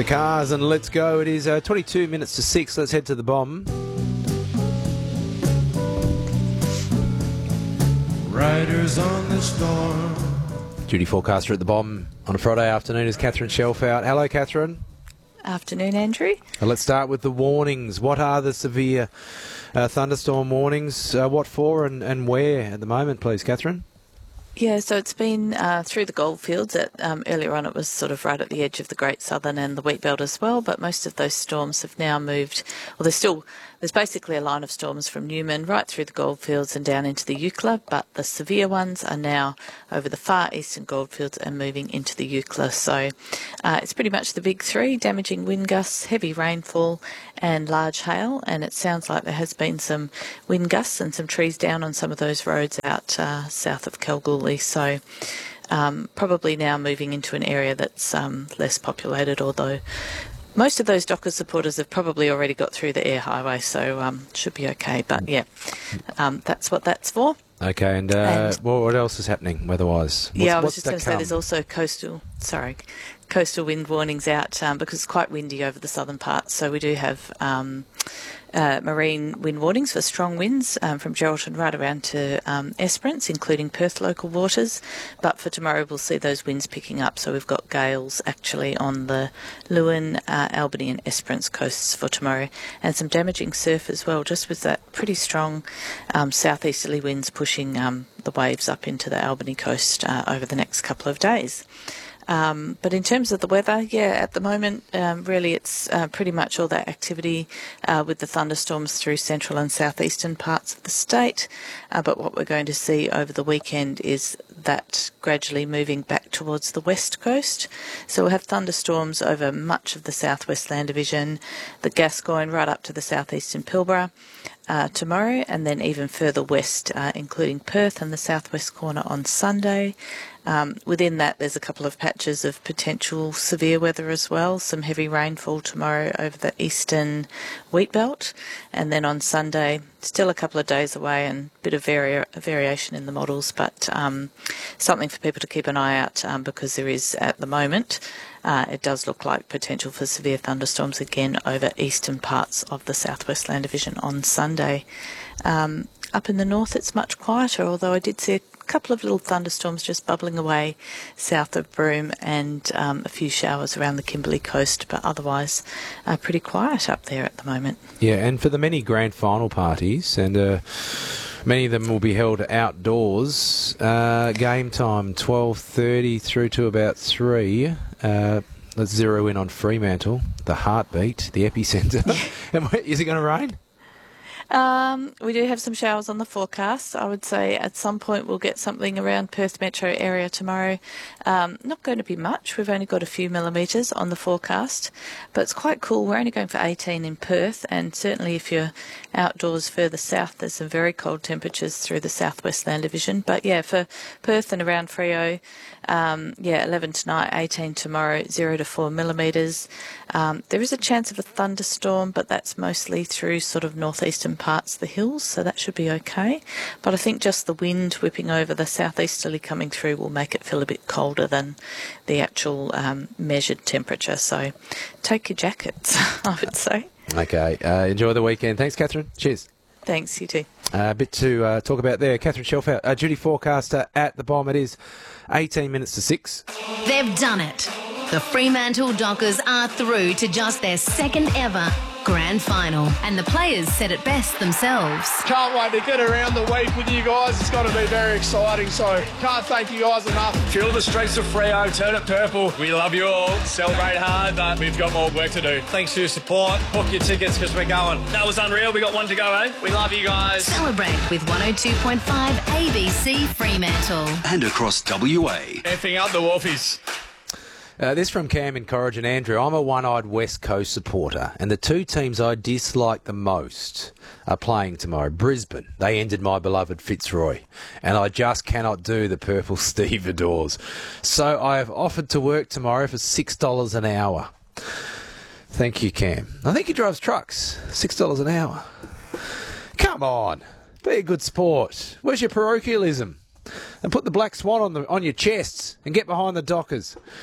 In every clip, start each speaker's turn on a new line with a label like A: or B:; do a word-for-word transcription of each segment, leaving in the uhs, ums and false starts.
A: the cars and let's go. It is uh, twenty-two minutes to six. Let's head to the bomb.
B: Riders on the storm.
A: Duty forecaster at the bomb on a Friday afternoon is Catherine Shelfout. Hello, Catherine.
C: Afternoon, Andrew.
A: Uh, let's start with the warnings. What are the severe uh, thunderstorm warnings? Uh, what for and, and where at the moment, please, Catherine?
C: Yeah, so it's been uh, through the goldfields. At, um, earlier on it was sort of right at the edge of the Great Southern and the Wheat Belt as well, but most of those storms have now moved, well, there's still, there's basically a line of storms from Newman right through the goldfields and down into the Eucla, but the severe ones are now over the far eastern goldfields and moving into the Eucla. So uh, it's pretty much the big three: damaging wind gusts, heavy rainfall and large hail, and it sounds like there has been some wind gusts and some trees down on some of those roads out uh, south of Kalgoorlie. So um, probably now moving into an area that's um, less populated, although most of those Dockers supporters have probably already got through the air highway, so um, should be okay. But yeah, um, that's what that's for.
A: Okay, and, uh,
C: And-
A: well, what else is happening weather-wise? What's,
C: yeah, I was
A: what's
C: just
A: that
C: going to say
A: come?
C: there's also coastal, sorry, coastal wind warnings out um, because it's quite windy over the southern parts. So we do have um, uh, marine wind warnings for strong winds um, from Geraldton right around to um, Esperance, including Perth local waters. But for tomorrow, we'll see those winds picking up. So we've got gales actually on the Lewin, uh, Albany and Esperance coasts for tomorrow, and some damaging surf as well, just with that pretty strong um, southeasterly winds pushing um, the waves up into the Albany coast uh, over the next couple of days. Um, but in terms of the weather, yeah, at the moment, um, really it's uh, pretty much all that activity uh, with the thunderstorms through central and southeastern parts of the state. Uh, but what we're going to see over the weekend is that gradually moving back towards the west coast. So we'll have thunderstorms over much of the southwest land division, the Gascoyne right up to the southeastern Pilbara uh, tomorrow, and then even further west, uh, including Perth and the southwest corner on Sunday. Um, within that, there's a couple of patches of potential severe weather as well. Some heavy rainfall tomorrow over the eastern wheat belt. And then on Sunday, still a couple of days away and a bit of vari- variation in the models, but um, something for people to keep an eye out um, because there is, at the moment, uh, it does look like potential for severe thunderstorms again over eastern parts of the southwest land division on Sunday. Um, up in the north, it's much quieter, although I did see a couple of little thunderstorms just bubbling away south of Broome and um, a few showers around the Kimberley coast, but otherwise uh, pretty quiet up there at the moment.
A: Yeah, and for the many grand final parties, and uh, many of them will be held outdoors, uh, game time twelve thirty through to about three. Uh, let's zero in on Fremantle, the heartbeat, the epicentre. Is it going to rain?
C: Um, we do have some showers on the forecast. I would say at some point we'll get something around Perth metro area tomorrow. Um, not going to be much. We've only got a few millimetres on the forecast, but it's quite cool. We're only going for eighteen in Perth, and certainly if you're outdoors further south, there's some very cold temperatures through the southwest land division. But yeah, for Perth and around Freo, um, yeah, eleven tonight, eighteen tomorrow, zero to four millimetres. Um, there is a chance of a thunderstorm, but that's mostly through sort of northeastern parts of the hills, so that should be okay. But I think just the wind whipping over the southeasterly coming through will make it feel a bit colder than the actual um, measured temperature. So take your jackets, I would say.
A: Okay, uh, enjoy the weekend. Thanks, Catherine. Cheers.
C: Thanks, you too.
A: Uh, a bit to uh, talk about there. Catherine Shelfout, uh, duty forecaster at the bomb. It is eighteen minutes to six.
D: They've done it. The Fremantle Dockers are through to just their second ever grand final, and the players said it best themselves.
E: Can't wait to get around the week with you guys. It's going to be very exciting, so can't thank you guys enough.
F: Feel the streets of Freo, turn it purple. We love you all. Celebrate hard, but we've got more work to do. Thanks for your support. Book your tickets because we're going. That was unreal. We got one to go, eh? We love you guys.
D: Celebrate with one oh two point five A B C Fremantle.
G: And across W A.
F: Effing up the Wolfies.
A: Uh, this from Cam in Corrigin and Andrew. I'm a one-eyed West Coast supporter, and the two teams I dislike the most are playing tomorrow. Brisbane, they ended my beloved Fitzroy, and I just cannot do the purple stevedores. So I have offered to work tomorrow for six dollars an hour. Thank you, Cam. I think he drives trucks. six dollars an hour. Come on. Be a good sport. Where's your parochialism? And put the black swan on the on your chests and get behind the Dockers.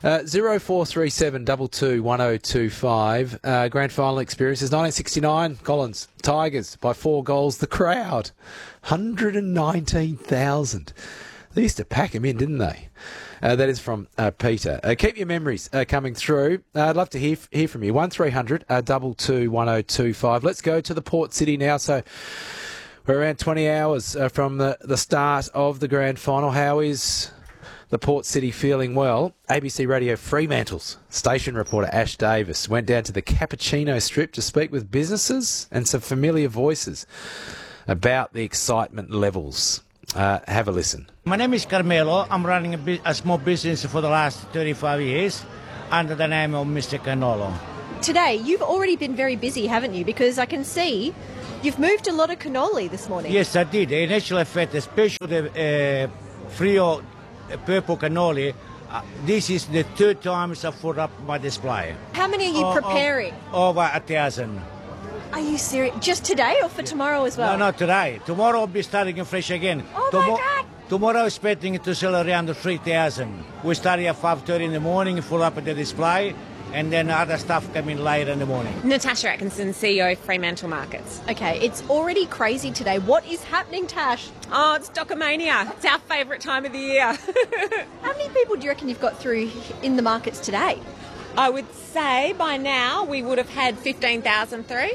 A: Uh, zero four three seven two two one zero two five. Uh, grand final experiences nineteen sixty-nine. Collins Tigers by four goals. The crowd, one hundred nineteen thousand. They used to pack them in, didn't they? Uh, that is from uh, Peter. Uh, keep your memories uh, coming through. Uh, I'd love to hear hear from you. One three hundred two two one zero two five. Let's go to the Port City now. So we're around twenty hours uh, from the, the start of the grand final. How is the Port City feeling? Well, A B C Radio Fremantle's station reporter Ash Davis went down to the Cappuccino Strip to speak with businesses and some familiar voices about the excitement levels. Uh, have a listen.
G: My name is Carmelo. I'm running a, bu- a small business for the last thirty-five years under the name of Mister Canolo.
H: Today, you've already been very busy, haven't you? Because I can see you've moved a lot of cannoli this morning.
G: Yes, I did. In actual effect, especially the uh, Frio purple cannoli, uh, this is the third time I put up my display.
H: How many are you
G: Oh,
H: preparing?
G: oh, Over a thousand.
H: Are you serious? Just today or for tomorrow as well?
G: No, not today. Tomorrow I'll be starting fresh again.
H: Oh,
G: Tomo-
H: my God!
G: Tomorrow I'm expecting to sell around three thousand. We start at five thirty in the morning, full up at the display, and then other stuff coming later in the morning.
I: Natasha Atkinson, C E O of Fremantle Markets.
H: Okay, it's already crazy today. What is happening, Tash?
I: Oh, it's Docomania. It's our favourite time of the year.
H: How many people do you reckon you've got through in the markets today?
I: I would say by now we would have had fifteen thousand through.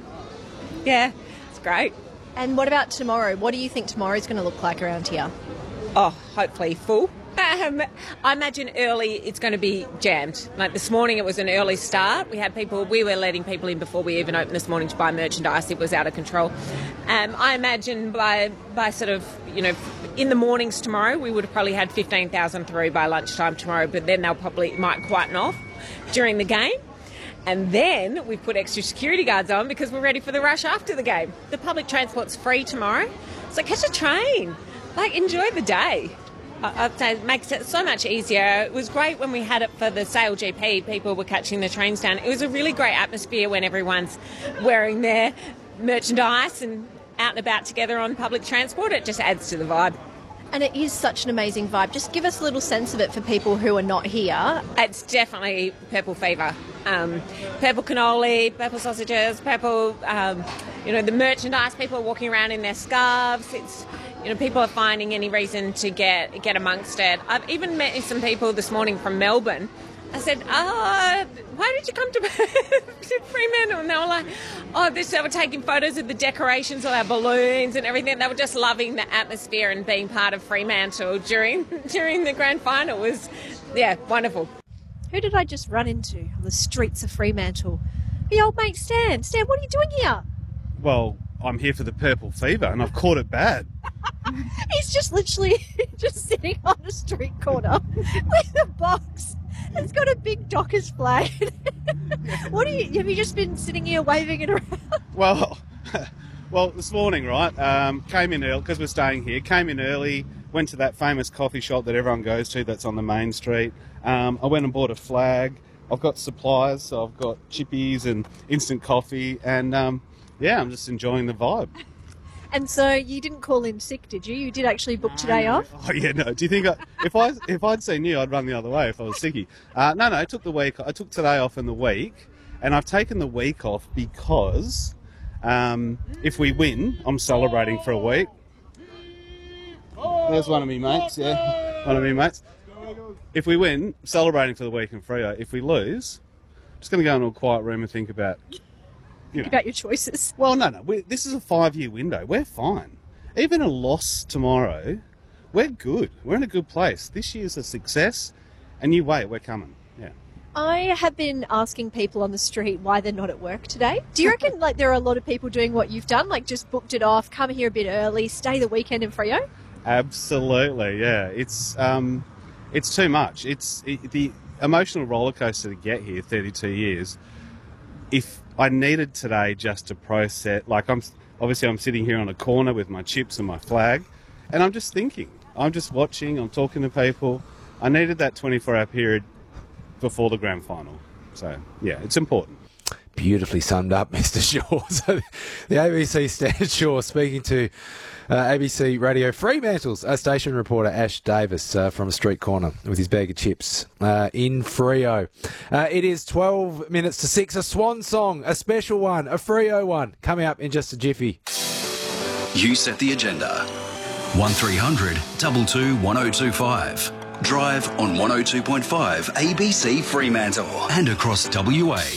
I: Yeah, it's great.
H: And what about tomorrow? What do you think tomorrow's going to look like around here?
I: Oh, hopefully full. Um, I imagine early it's going to be jammed. Like this morning it was an early start. We had people, we were letting people in before we even opened this morning to buy merchandise. It was out of control. Um, I imagine by by sort of, you know, in the mornings tomorrow we would have probably had fifteen thousand through by lunchtime tomorrow, but then they'll probably might quieten off during the game. And then we've put extra security guards on because we're ready for the rush after the game. The public transport's free tomorrow, so catch a train. Like, enjoy the day. I- I'd say it makes it so much easier. It was great when we had it for the Sale G P. People were catching the trains down. It was a really great atmosphere when everyone's wearing their merchandise and out and about together on public transport. It just adds to the vibe.
H: And it is such an amazing vibe. Just give us a little sense of it for people who are not here.
I: It's definitely purple fever. Um, purple cannoli, purple sausages, purple, um, you know, the merchandise. People are walking around in their scarves. It's, you know, people are finding any reason to get get amongst it. I've even met some people this morning from Melbourne. I said, oh, why did you come to, to Fremantle? And they were like, oh, this, they were taking photos of the decorations, all our balloons and everything. They were just loving the atmosphere and being part of Fremantle during during the grand final. It was, yeah, wonderful.
H: Who did I just run into on the streets of Fremantle? The old mate Stan. Stan, what are you doing here?
J: Well, I'm here for the purple fever and I've caught it bad.
H: He's just literally just sitting on a street corner with a box. It's got a big Dockers flag. What are you? Have you just been sitting here waving it around?
J: Well, well, this morning, right? Um, came in early because we're staying here. Came in early. Went to that famous coffee shop that everyone goes to. That's on the main street. Um, I went and bought a flag. I've got supplies, so I've got chippies and instant coffee, and um, yeah, I'm just enjoying the vibe.
H: And so you didn't call in sick, did you? You did actually book today off?
J: Oh yeah, no. Do you think I, if I if I'd seen you, I'd run the other way if I was sicky? Uh, no, no. I took the week. I took today off in the week, and I've taken the week off because um, if we win, I'm celebrating for a week. There's one of me mates. Yeah, one of me mates. If we win, celebrating for the week in Freo. If we lose, I'm just going to go into a quiet room and think about. You know.
H: About your choices.
J: Well, no, no. We, this is a five-year window. We're fine. Even a loss tomorrow, we're good. We're in a good place. This year's a success, and you wait, we're coming. Yeah.
H: I have been asking people on the street why they're not at work today. Do you reckon like there are a lot of people doing what you've done, like just booked it off, come here a bit early, stay the weekend in Freo?
J: Absolutely, yeah. It's um, it's too much. It's it, the emotional roller coaster to get here. thirty-two years. If I needed today just to process, like I'm obviously I'm sitting here on a corner with my chips and my flag, and I'm just thinking. I'm just watching. I'm talking to people. I needed that twenty-four hour period before the grand final. So yeah, it's important.
A: Beautifully summed up, Mister Shaw. So the A B C Stan Shaw speaking to Uh, A B C Radio Fremantle's uh, station reporter Ash Davis uh, from a street corner with his bag of chips uh, in Freo. Uh, it is twelve minutes to six. A swan song, a special one, a Freo one, coming up in just a jiffy.
K: You set the agenda. one three hundred two two one oh two five. Drive on one oh two point five A B C Fremantle and across W A.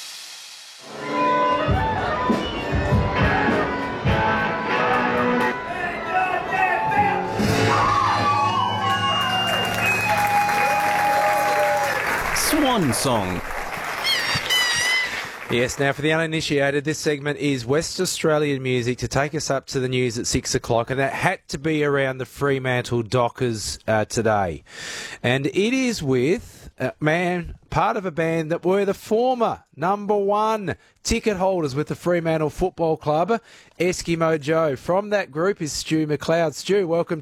L: Swan Song.
A: Yes, now for the uninitiated, this segment is West Australian music to take us up to the news at six o'clock, and that had to be around the Fremantle Dockers uh, today. And it is with, uh, man, part of a band that were the former number one ticket holders with the Fremantle Football Club, Eskimo Joe. From that group is Stu McLeod. Stu, welcome